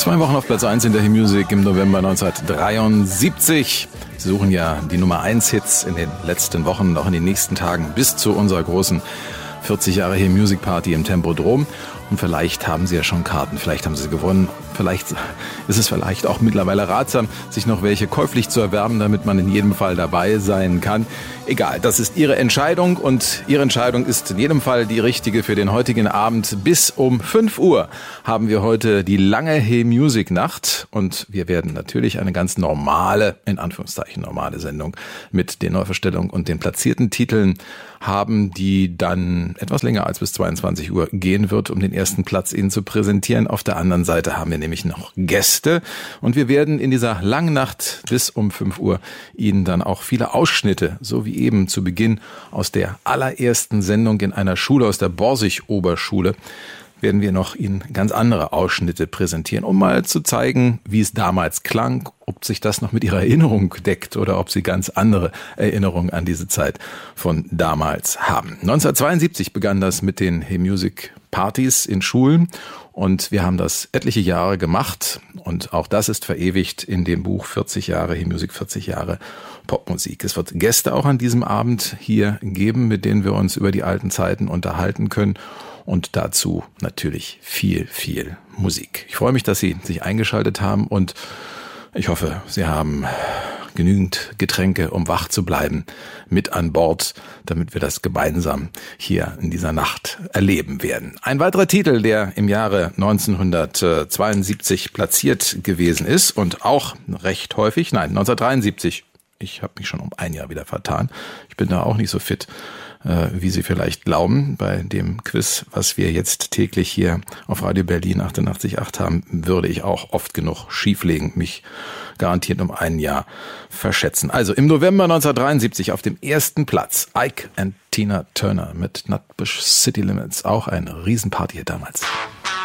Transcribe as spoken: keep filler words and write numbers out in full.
Zwei Wochen auf Platz eins in der Music im November neunzehnhundertdreiundsiebzig. Sie suchen ja die Nummer eins Hits in den letzten Wochen, auch in den nächsten Tagen bis zu unserer großen vierzig Jahre Here Music Party im Tempodrom. Und vielleicht haben Sie ja schon Karten, vielleicht haben Sie gewonnen. Vielleicht ist es vielleicht auch mittlerweile ratsam, sich noch welche käuflich zu erwerben, damit man in jedem Fall dabei sein kann. Egal, das ist Ihre Entscheidung und Ihre Entscheidung ist in jedem Fall die richtige für den heutigen Abend. Bis um fünf Uhr haben wir heute die lange Hey Music Nacht und wir werden natürlich eine ganz normale, in Anführungszeichen normale Sendung mit den Neuverstellungen und den platzierten Titeln haben, die dann etwas länger als bis zweiundzwanzig Uhr gehen wird, um den ersten Platz Ihnen zu präsentieren. Auf der anderen Seite haben wir nämlich noch Gäste und wir werden in dieser langen Nacht bis um fünf Uhr Ihnen dann auch viele Ausschnitte, so wie eben zu Beginn aus der allerersten Sendung in einer Schule, aus der Borsig-Oberschule, werden wir noch Ihnen ganz andere Ausschnitte präsentieren, um mal zu zeigen, wie es damals klang, ob sich das noch mit Ihrer Erinnerung deckt oder ob Sie ganz andere Erinnerungen an diese Zeit von damals haben. neunzehnhundertzweiundsiebzig begann das mit den Hey Music Partys in Schulen und wir haben das etliche Jahre gemacht und auch das ist verewigt in dem Buch vierzig Jahre Hey Music, vierzig Jahre Popmusik. Es wird Gäste auch an diesem Abend hier geben, mit denen wir uns über die alten Zeiten unterhalten können. Und dazu natürlich viel, viel Musik. Ich freue mich, dass Sie sich eingeschaltet haben und ich hoffe, Sie haben genügend Getränke, um wach zu bleiben, mit an Bord, damit wir das gemeinsam hier in dieser Nacht erleben werden. Ein weiterer Titel, der im Jahre neunzehnhundertzweiundsiebzig platziert gewesen ist und auch recht häufig, nein, neunzehnhundertdreiundsiebzig, ich habe mich schon um ein Jahr wieder vertan, ich bin da auch nicht so fit, wie Sie vielleicht glauben. Bei dem Quiz, was wir jetzt täglich hier auf Radio Berlin achtundachtzig Komma acht haben, würde ich auch oft genug schieflegen, mich garantiert um ein Jahr verschätzen. Also im November neunzehnhundertdreiundsiebzig auf dem ersten Platz Ike and Tina Turner mit Nutbush City Limits. Auch eine Riesenparty hier damals.